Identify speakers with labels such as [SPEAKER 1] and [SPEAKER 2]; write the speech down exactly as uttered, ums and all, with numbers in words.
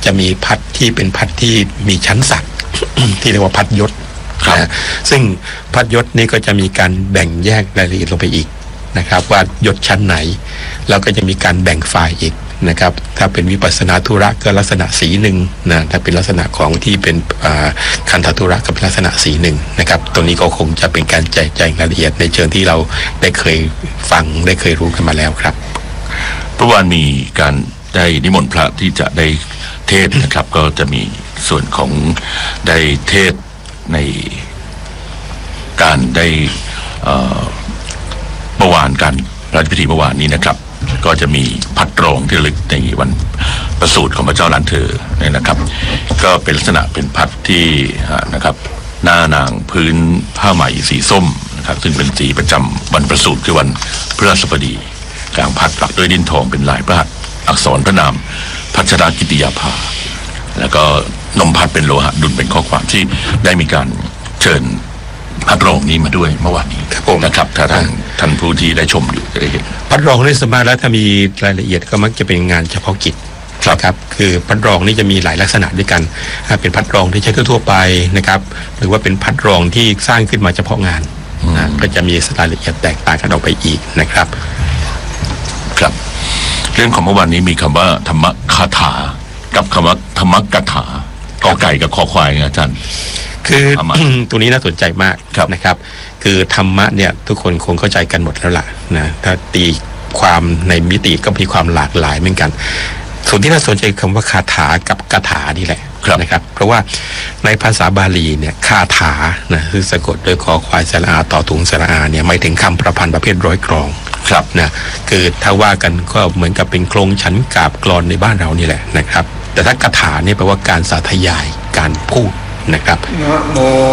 [SPEAKER 1] จะมีพัดที่เป็นพัดที่มีชั้นศักดิ์ ที่เรียกว่าพัดยศนะซึ่งพัดยศนี้ก็จะมีการแบ่งแยกรายละเอียดลงไปอีกนะครับว่ายศชั้นไหนแล้วก็จะมีการแบ่งฝ่ายอีกนะครับถ้าเป็นวิปัสสนาธุระก็ลักษณะสีหนึ่งนะถ้าเป็นลักษณะของที่เป็นคันธธุระก็เป็นลักษณะสีหนึ่งนะครับตรงนี้ก็คงจะเป็นการแจกแจงรายละเอียดในเชิงที่เราได้เคยฟังได้เคยรู้กันมาแล้วครับ
[SPEAKER 2] เมื่อวานมีการได้นิมนต์พระที่จะได้เทศนะครับ ก็จะมีส่วนของได้เทศในการได้เมื่อวานการพระราชพิธีเมื่อวานนี้นะครับก็จะมีพัดโรงที่ระลึกในวันประสูติของพระเจ้าลันเธอเนี่ยนะครับก็เป็นลักษณะเป็นพัดที่นะครับหน้านางพื้นผ้าไหมสีส้มนะครับซึ่งเป็นสีประจำวันประสูติคือวันพฤหัสบดีกลางพัดปักด้วยดินทองเป็นลายพระหัตถ์อักษรพระนามพัชรกิติยาภาแล้วก็นมพัดเป็นโลหะดุลเป็นข้อความที่ได้มีการเชิญพัดโรงนี้มาด้วยเมื่อวานนี้นะครับถ้าท่านท่านผู้ที่ได้ชมอยู่จะได้เห็น
[SPEAKER 1] พัดรองในสมาแล้วถ้ามีรายละเอียดก็มักจะเป็นงานเฉพาะกิจครับคือพัดรองนี่จะมีหลายลักษณะด้วยกันเป็นพัดรองที่ใช้ทั่วไปนะครับหรือว่าเป็นพัดรองที่สร้างขึ้นมาเฉพาะงานนะก็จะมีรายละเอียดแตกต่างกันออกไปอีกนะครับ
[SPEAKER 2] ครับเรื่องของเมื่อวานนี้มีคำว่าธรรมคาถากับคำว่าธรรมกถากอไก่กับคอควายอาจารย์
[SPEAKER 1] คือตัวนี้น่าสนใจมากนะครับคือธรรมะเนี่ยทุกคนคงเข้าใจกันหมดแล้วล่ะนะถ้าตีความในมิติก็มีความหลากหลายเหมือนกันส่วนที่น่าสนใจคำว่าคาถากับกถานี่แหละนะครับเพราะว่าในภาษาบาลีเนี่ยคาถานะคือสะกดด้วยคอควายสระอาต่อถุงสระอาเนี่ยหมายถึงคำประพันธ์ประเภทร้อยกลองครับนะคือถ้าว่ากันก็เหมือนกับเป็นโครงฉันกาบกลอนในบ้านเรานี่แหละนะครับแต่ถ้ากถาเนี่ยแปลว่าการสาธยายการพูดนะครับนะโม